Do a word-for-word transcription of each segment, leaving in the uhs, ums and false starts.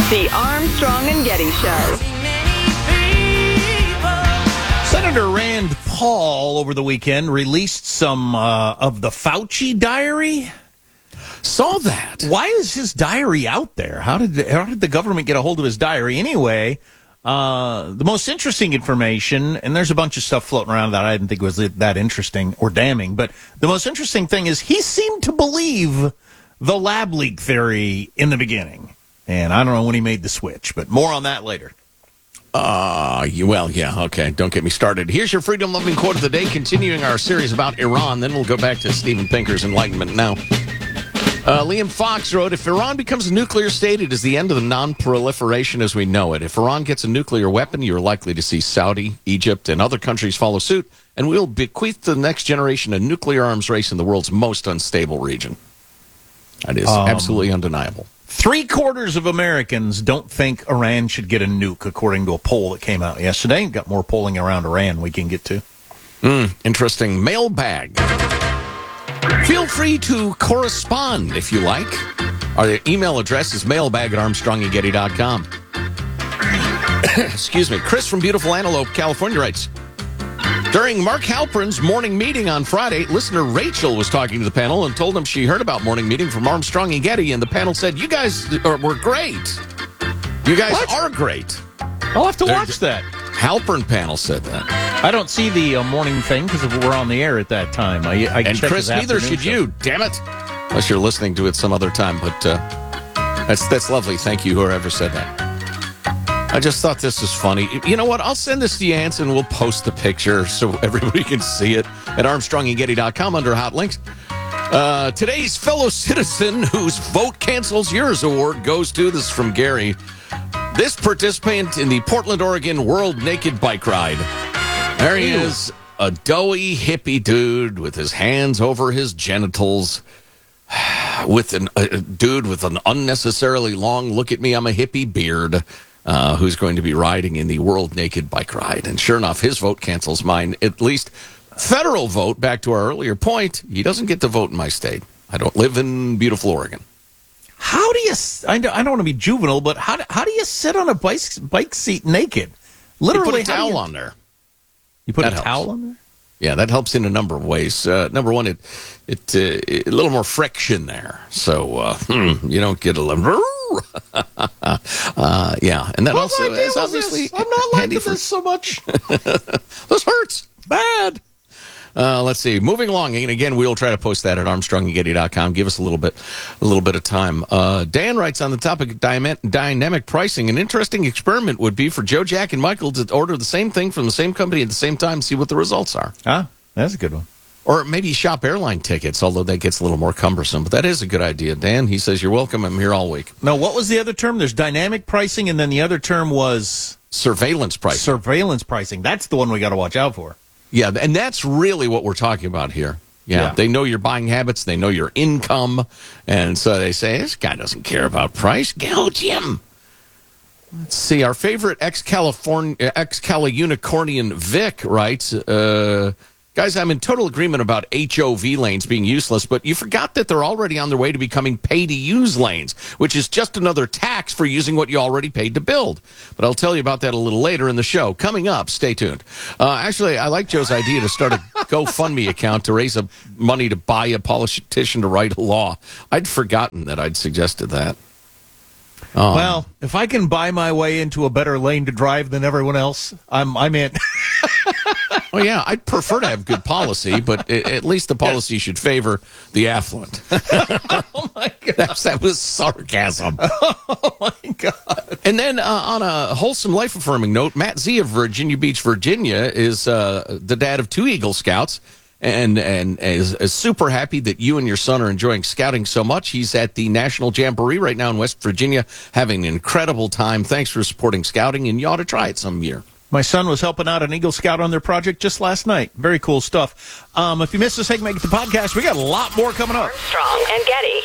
The Armstrong and Getty Show. Senator Rand Paul over the weekend released some uh, of the Fauci diary. Saw that. Why is his diary out there? How did the, how did the government get a hold of his diary? Anyway, uh, the most interesting information, and there's a bunch of stuff floating around that I didn't think was that interesting or damning, but the most interesting thing is he seemed to believe the lab leak theory in the beginning. And I don't know when he made the switch, but more on that later. Uh, well, yeah, okay. Don't get me started. Here's your freedom-loving quote of the day, continuing our series about Iran. Then we'll go back to Steven Pinker's Enlightenment Now. Uh, Liam Fox wrote, if Iran becomes a nuclear state, it is the end of the non-proliferation as we know it. If Iran gets a nuclear weapon, you're likely to see Saudi, Egypt, and other countries follow suit, and we'll bequeath to the next generation a nuclear arms race in the world's most unstable region. That is um, absolutely undeniable. Three quarters of Americans don't think Iran should get a nuke, according to a poll that came out yesterday. Got more polling around Iran we can get to. Mm, interesting. Mailbag. Feel free to correspond if you like. Our email address is mailbag at armstrong and getty dot com. Excuse me. Chris from beautiful Antelope, California writes, during Mark Halperin's morning meeting on Friday, listener Rachel was talking to the panel and told them she heard about morning meeting from Armstrong and Getty, and the panel said, you guys are, were great. You guys what? are great. I'll have to They're, watch that. Halperin panel said that. I don't see the uh, morning thing because we're on the air at that time. I, I and Chris, neither should show. you, damn it. Unless you're listening to it some other time, but uh, that's, that's lovely. Thank you, whoever said that. I just thought this was funny. You know what? I'll send this to Yance and we'll post the picture so everybody can see it at armstrong and getty dot com under hot links. Uh, today's fellow citizen whose vote cancels yours award goes to, this is from Gary, this participant in the Portland, Oregon World Naked Bike Ride. There he Ew. is, a doughy hippie dude with his hands over his genitals, with an, a dude with an unnecessarily long look at me, I'm a hippie beard. Uh, who's going to be riding in the World Naked Bike Ride. And sure enough, his vote cancels mine. At least federal vote, back to our earlier point, he doesn't get to vote in my state. I don't live in beautiful Oregon. How do you, I don't, I don't want to be juvenile, but how do, how do you sit on a bike, bike seat naked? Literally, you put a towel you, on there. You put that a helps. towel on there? Yeah, that helps in a number of ways. Uh, number one, it, it, uh, it a little more friction there. So uh, you don't get a little... uh, yeah, and that what also is obviously this? I'm not liking for... this so much. This hurts bad. Uh, let's see. Moving along, and again, we'll try to post that at armstrong and getty dot com. Give us a little bit, a little bit of time. Uh, Dan writes on the topic of dyma- dynamic pricing. An interesting experiment would be for Joe, Jack, and Michael to order the same thing from the same company at the same time, see what the results are. Ah, that's a good one. Or maybe shop airline tickets, although that gets a little more cumbersome. But that is a good idea, Dan. He says, you're welcome. I'm here all week. No, what was the other term? There's dynamic pricing, and then the other term was... surveillance pricing. Surveillance pricing. That's the one we got to watch out for. Yeah, and that's really what we're talking about here. Yeah, yeah, they know your buying habits. They know your income. And so they say, this guy doesn't care about price. Gouge him. Let's see. Our favorite ex-California, ex-Cali-unicornian Vic writes... Uh, Guys, I'm in total agreement about H O V lanes being useless, but you forgot that they're already on their way to becoming pay-to-use lanes, which is just another tax for using what you already paid to build. But I'll tell you about that a little later in the show. Coming up, stay tuned. Uh, actually, I like Joe's idea to start a GoFundMe account to raise a, money to buy a politician to write a law. I'd forgotten that I'd suggested that. Um, well, if I can buy my way into a better lane to drive than everyone else, I'm, I'm in. Well, yeah, I'd prefer to have good policy, but at least the policy should favor the affluent. Oh, my God. That, that was sarcasm. Oh, my God. And then uh, on a wholesome, life-affirming note, Matt Z of Virginia Beach, Virginia, is uh, the dad of two Eagle Scouts and, and is, is super happy that you and your son are enjoying scouting so much. He's at the National Jamboree right now in West Virginia, having an incredible time. Thanks for supporting scouting, and you ought to try it some year. My son was helping out an Eagle Scout on their project just last night. Very cool stuff. Um, if you missed the segment, get the podcast. We got a lot more coming up. Armstrong and Getty.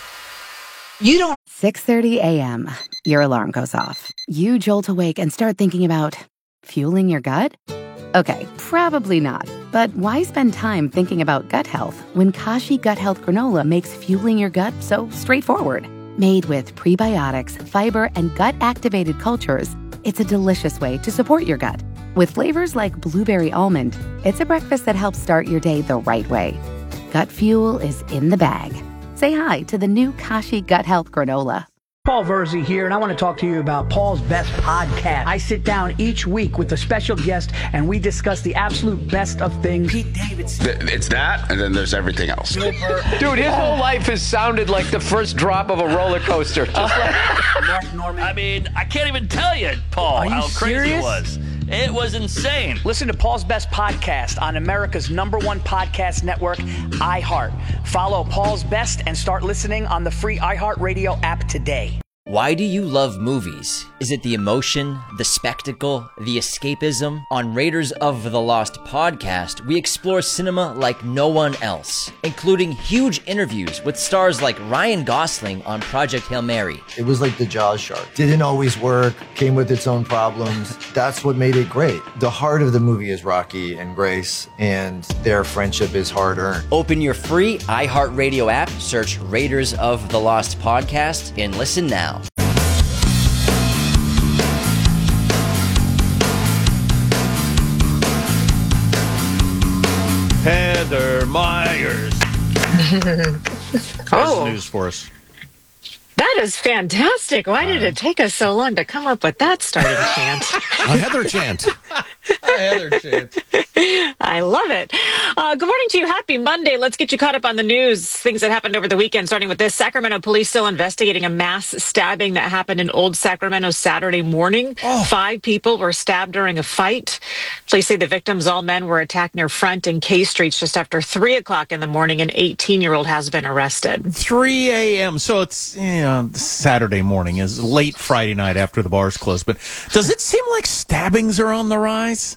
You don't. six thirty a.m. Your alarm goes off. You jolt awake and start thinking about fueling your gut? Okay, probably not. But why spend time thinking about gut health when Kashi Gut Health Granola makes fueling your gut so straightforward? Made with prebiotics, fiber, and gut-activated cultures, it's a delicious way to support your gut. With flavors like blueberry almond, it's a breakfast that helps start your day the right way. Gut Fuel is in the bag. Say hi to the new Kashi Gut Health Granola. Paul Verzi here, and I want to talk to you about Paul's Best Podcast. I sit down each week with a special guest, and we discuss the absolute best of things. Pete Davidson. It's that, and then there's everything else. Dude, his whole life has sounded like the first drop of a roller coaster. Just like Mark Norman. I mean, I can't even tell you, Paul, Are you how crazy serious? it was. It was insane. Listen to Paul's Best Podcast on America's number one podcast network, iHeart. Follow Paul's Best and start listening on the free iHeartRadio app today. Why do you love movies? Is it the emotion, the spectacle, the escapism? On Raiders of the Lost podcast, we explore cinema like no one else, including huge interviews with stars like Ryan Gosling on Project Hail Mary. It was like the Jaws shark. Didn't always work, came with its own problems. That's what made it great. The heart of the movie is Rocky and Grace, and their friendship is hard-earned. Open your free iHeartRadio app, search Raiders of the Lost podcast, and listen now. Heather Myers. Oh, news for us. That is fantastic. Why did it take us so long to come up with that starting chant? A Heather chant. Heather chant. I love it. Uh, good morning to you. Happy Monday. Let's get you caught up on the news. Things that happened over the weekend, starting with this. Sacramento police still investigating a mass stabbing that happened in Old Sacramento Saturday morning. Oh. Five people were stabbed during a fight. Police say the victims, all men, were attacked near Front and K Streets just after three o'clock in the morning. An eighteen-year-old has been arrested. three a.m. So it's you know, Saturday morning is late Friday night after the bars close. But does it seem like stabbings are on the rise?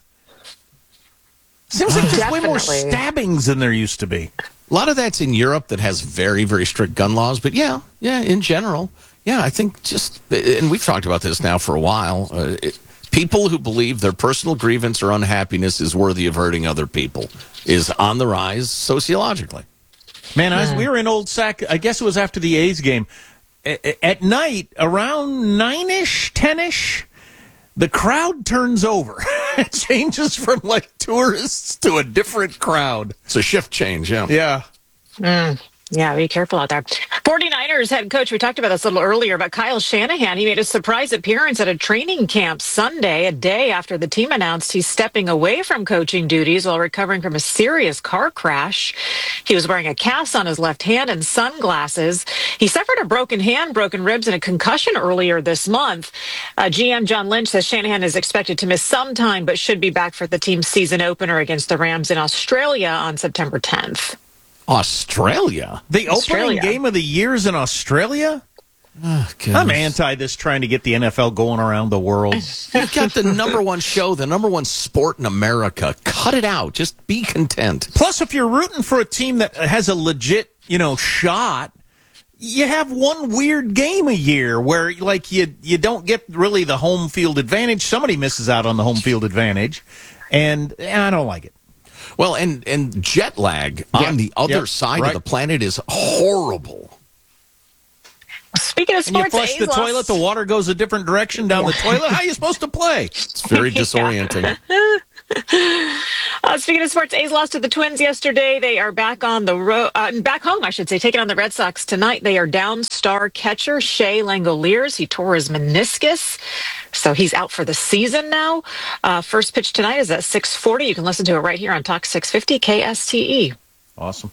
Seems like there's way more stabbings than there used to be. A lot of that's in Europe that has very, very strict gun laws. But yeah, yeah, in general, yeah, I think just, and we've talked about this now for a while, uh, it, people who believe their personal grievance or unhappiness is worthy of hurting other people is on the rise sociologically. Man, I was, we were in Old Sac, I guess it was after the A's game. A- at night, around nine-ish, ten-ish, the crowd turns over. It changes from, like, tourists to a different crowd. It's a shift change, yeah. Yeah. Mm. Yeah, be careful out there. forty-niners head coach, we talked about this a little earlier, but Kyle Shanahan, he made a surprise appearance at a training camp Sunday, a day after the team announced he's stepping away from coaching duties while recovering from a serious car crash. He was wearing a cast on his left hand and sunglasses. He suffered a broken hand, broken ribs, and a concussion earlier this month. Uh, G M John Lynch says Shanahan is expected to miss some time, but should be back for the team's season opener against the Rams in Australia on September tenth. Australia? The Australia. opening game of the year is in Australia? Oh, I'm anti this trying to get the N F L going around the world. You've got the number one show, the number one sport in America. Cut it out. Just be content. Plus, if you're rooting for a team that has a legit, you know, shot, you have one weird game a year where, like, you you don't get really the home field advantage. Somebody misses out on the home field advantage, and, and I don't like it. Well, and, and jet lag Yep. on the other Yep. side Right. of the planet is horrible. Speaking of And you sports, flush A's the lost- toilet, the water goes a different direction down the toilet. How are you supposed to play? It's very disorienting. Uh, speaking of sports, A's lost to the Twins yesterday. They are back on the road, uh, back home, I should say, taking on the Red Sox tonight. They are down star catcher Shea Langoliers. He tore his meniscus, so he's out for the season now. Uh, first pitch tonight is at six forty. You can listen to it right here on Talk six fifty K S T E. Awesome.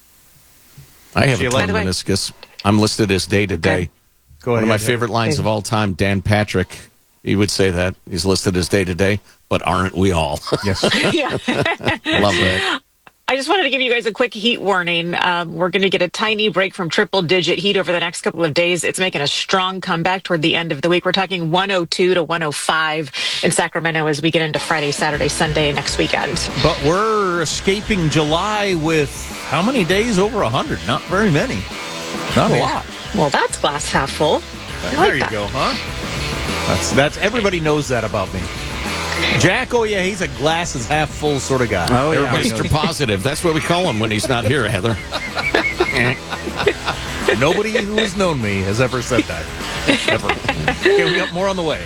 I have See a you torn later. meniscus. I'm listed as day to day. Go One ahead. of my favorite lines of all time, Dan Patrick, he would say that. He's listed as day to day, but aren't we all? Yes. Yeah. Love that. I just wanted to give you guys a quick heat warning. Um, we're going to get a tiny break from triple-digit heat over the next couple of days. It's making a strong comeback toward the end of the week. We're talking one oh two to one oh five in Sacramento as we get into Friday, Saturday, Sunday next weekend. But we're escaping July with how many days over one hundred? Not very many. Not a lot. Well, that's glass half full. I like There you that. go, huh? That's that's everybody knows that about me. Jack, oh yeah, he's a glass is half full sort of guy. Oh, yeah. Mister Positive. That's what we call him when he's not here, Heather. Nobody who has known me has ever said that. Ever. Okay, we got more on the way.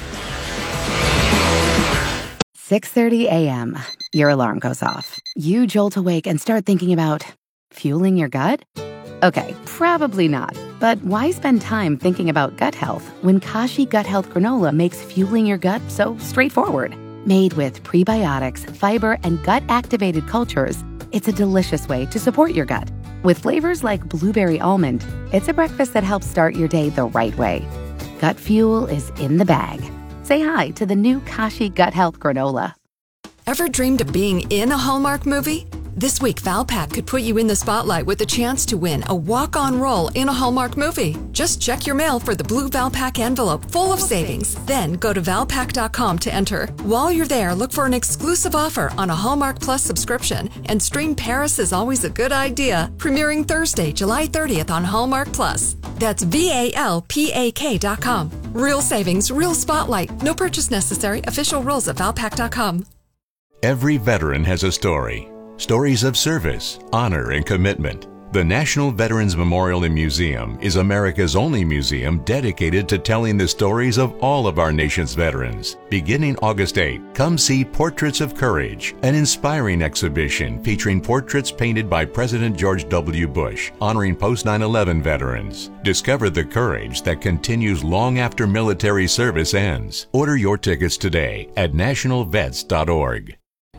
six thirty a.m. Your alarm goes off. You jolt awake and start thinking about fueling your gut? Okay, probably not. But why spend time thinking about gut health when Kashi Gut Health Granola makes fueling your gut so straightforward? Made with prebiotics, fiber, and gut-activated cultures, it's a delicious way to support your gut. With flavors like blueberry almond, it's a breakfast that helps start your day the right way. Gut fuel is in the bag. Say hi to the new Kashi Gut Health Granola. Ever dreamed of being in a Hallmark movie? This week, Valpak could put you in the spotlight with a chance to win a walk-on role in a Hallmark movie. Just check your mail for the blue Valpak envelope full of savings. Then go to valpak dot com to enter. While you're there, look for an exclusive offer on a Hallmark Plus subscription and stream Paris is Always a Good Idea, premiering Thursday, July thirtieth on Hallmark Plus. That's V A L P A K dot com. Real savings, real spotlight. No purchase necessary. Official rules at valpak dot com. Every veteran has a story. Stories of service, honor, and commitment. The National Veterans Memorial and Museum is America's only museum dedicated to telling the stories of all of our nation's veterans. Beginning August eighth, come see Portraits of Courage, an inspiring exhibition featuring portraits painted by President George W. Bush, honoring post nine eleven veterans. Discover the courage that continues long after military service ends. Order your tickets today at national vets dot org.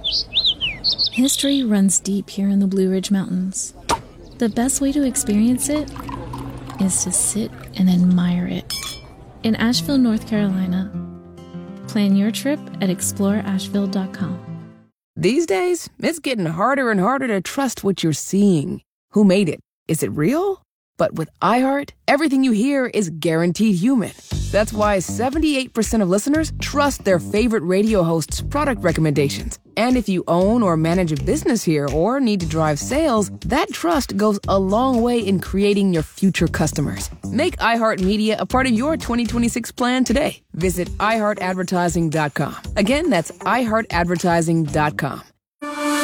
History runs deep here in the Blue Ridge Mountains. The best way to experience it is to sit and admire it. In Asheville, North Carolina. Plan your trip at explore asheville dot com. These days, it's getting harder and harder to trust what you're seeing. Who made it? Is it real? But with iHeart, everything you hear is guaranteed human. That's why seventy-eight percent of listeners trust their favorite radio host's product recommendations. And if you own or manage a business here or need to drive sales, that trust goes a long way in creating your future customers. Make iHeartMedia a part of your twenty twenty-six plan today. Visit i heart advertising dot com. Again, that's i heart advertising dot com.